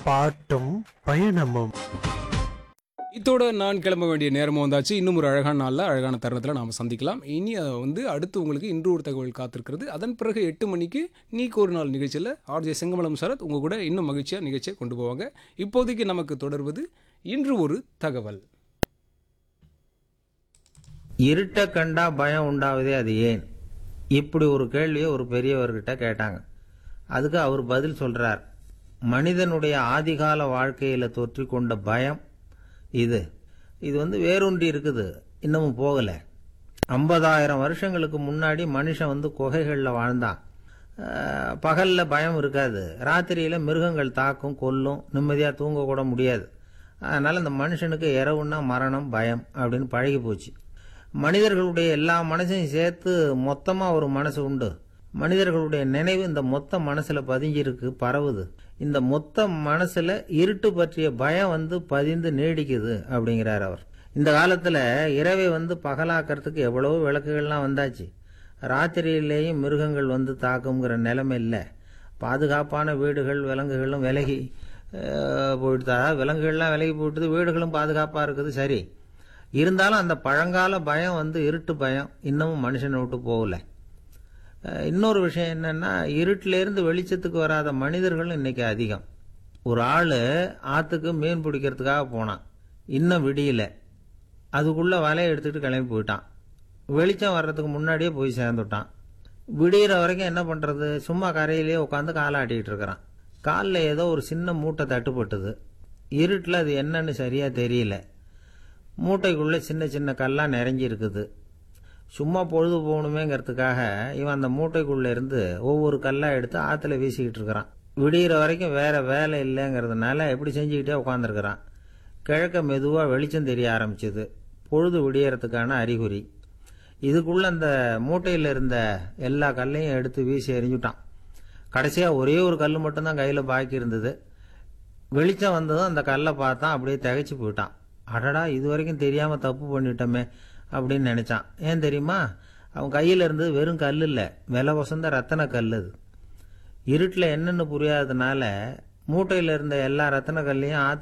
பாட்டும் பயணமும். இத்தோட நான் கிளம்ப வேண்டிய நேரமும் வந்தாச்சு. இன்னும் ஒரு அழகான நாளில் அழகான தருணத்தில் நாம் சந்திக்கலாம். இனி அடுத்து உங்களுக்கு இன்று ஒரு தகவல் காத்திருக்கிறது. அதன் பிறகு 8 மணிக்கு நீக்கு ஒரு நாள் நிகழ்ச்சியில் ஆர்ஜே செங்கமலம் சரத் உங்கள் கூட இன்னும் மகிழ்ச்சியாக நிகழ்ச்சியை கொண்டு போவாங்க. இப்போதைக்கு நமக்கு தொடர்வது இன்று ஒரு தகவல். இருட்ட கண்டா பயம் உண்டாவதே அது ஏன்? இப்படி ஒரு கேள்வியை ஒரு பெரியவர்கிட்ட கேட்டாங்க. அதுக்கு அவர் பதில் சொல்றார். மனிதனுடைய ஆதிகால வாழ்க்கையில தொற்றிக்கொண்ட பயம் இது வேரூன்றி இருக்குது, இன்னமும் போகல. 50,000 வருஷங்களுக்கு முன்னாடி மனுஷன் குகைகளில் வாழ்ந்தான். பகல்ல பயம் இருக்காது, ராத்திரியில மிருகங்கள் தாக்கும் கொல்லும், நிம்மதியா தூங்க கூட முடியாது. அதனால இந்த மனுஷனுக்கு இரவுன்னா மரணம் பயம் அப்படின்னு பழகி போச்சு. மனிதர்களுடைய எல்லா மனசையும் சேர்த்து மொத்தமா ஒரு மனசு உண்டு. மனிதர்களுடைய நினைவு இந்த மொத்த மனசுல பதிஞ்சிருக்கு, பரவுது. இந்த மொத்த மனசுல இருட்டு பற்றிய பயம் பதிந்து நீடிக்குது அப்படிங்கிறார் அவர். இந்த காலத்துல இரவை பகலாக்கிறதுக்கு எவ்வளவோ விளக்குகள்லாம் வந்தாச்சு. ராத்திரியிலேயும் மிருகங்கள் தாக்குங்கிற நிலைமை இல்லை. பாதுகாப்பான வீடுகள் விலங்குகளும் விலகி போயிட்டு, விலங்குகள்லாம் விலகி போயிட்டு, வீடுகளும் பாதுகாப்பா இருக்குது. சரி, இருந்தாலும் அந்த பழங்கால பயம் இருட்டு பயம் இன்னமும் மனுஷனை விட்டு போகல. இன்னொரு விஷயம் என்னன்னா, இருட்டிலேருந்து வெளிச்சத்துக்கு வராத மனிதர்கள் இன்னைக்கு அதிகம். ஒரு ஆளு ஆத்துக்கு மீன் பிடிக்கிறதுக்காக போனான், இன்னும் விடியல. அதுக்குள்ள வலையை எடுத்துட்டு கிளம்பி போயிட்டான். வெளிச்சம் வர்றதுக்கு முன்னாடியே போய் சேர்ந்துட்டான். விடிகிற வரைக்கும் என்ன பண்றது? சும்மா கரையிலேயே உட்காந்து காலாட்டிக்கிட்டு இருக்கிறான். காலில் ஏதோ ஒரு சின்ன மூட்டை தட்டுப்பட்டுது. இருட்டில் அது என்னன்னு சரியா தெரியல. மூட்டைக்குள்ள சின்ன சின்ன கல்லா நிறைஞ்சி இருக்குது. சும்மா பொழுது போகணுமேங்கிறதுக்காக இவன் அந்த மூட்டைக்குள்ள இருந்து ஒவ்வொரு கல்லா எடுத்து ஆத்துல வீசிக்கிட்டு இருக்கிறான். விடிகிற வரைக்கும் வேற வேலை இல்லைங்கிறதுனால எப்படி செஞ்சுக்கிட்டே உட்காந்துருக்கிறான். கிழக்க மெதுவா வெளிச்சம் தெரிய ஆரம்பிச்சது. பொழுது விடியறதுக்கான அறிகுறி. இதுக்குள்ள அந்த மூட்டையில இருந்த எல்லா கல்லையும் எடுத்து வீசி எறிஞ்சுட்டான். கடைசியா ஒரே ஒரு கல் மட்டும்தான் கையில பாக்கி இருந்தது. வெளிச்சம் வந்ததும் அந்த கல்லை பார்த்தான், அப்படியே திகைச்சு போயிட்டான். அடடா, இது வரைக்கும் தெரியாம தப்பு பண்ணிட்டோமே அப்படின்னு நினைச்சான். ஏன் தெரியுமா? அவன் கையில இருந்து வெறும் கல் இல்ல, விலை வசந்த ரத்தன கல். அது இருட்டுல என்னன்னு புரியாததுனால மூட்டையில இருந்த எல்லா ரத்தன கல்லையும் ஆத்துல